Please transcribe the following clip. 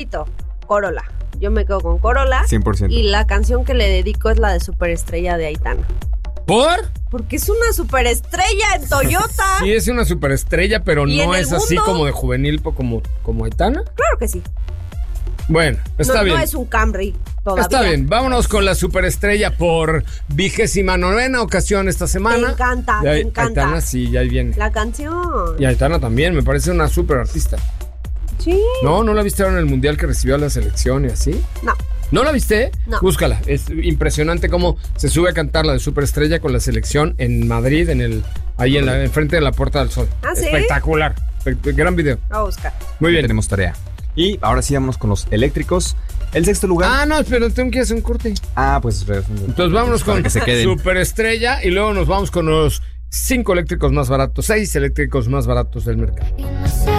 Corolla. Yo me quedo con Corolla. 100%. Y la canción que le dedico es la de Superestrella de Aitana. ¿Por? Porque es una superestrella en Toyota. Sí, es una superestrella, pero ¿Y no en el es así mundo? como de juvenil como Aitana. Claro que sí. Bueno, está bien. No es un Camry todavía. Está bien, vámonos con la superestrella por 29ª ocasión esta semana. Me encanta, Ya, me encanta. Aitana sí, ya ahí viene. La canción. Y Aitana también, me parece una super artista. Sí. ¿No la viste ahora en el mundial que recibió a la selección y así? No. ¿No la viste? No. Búscala. Es impresionante cómo se sube a cantar la de Superestrella con la selección en Madrid, ahí enfrente de la Puerta del Sol. ¿Ah, sí? Espectacular. Gran video. Voy a buscar. Muy bien. Tenemos tarea. Y ahora sí, vámonos con los eléctricos. El sexto lugar. Ah, no, pero tengo que hacer un corte. Pues Entonces vámonos con que se queden. Superestrella y luego nos vamos con los 5 eléctricos más baratos, 6 eléctricos más baratos del mercado.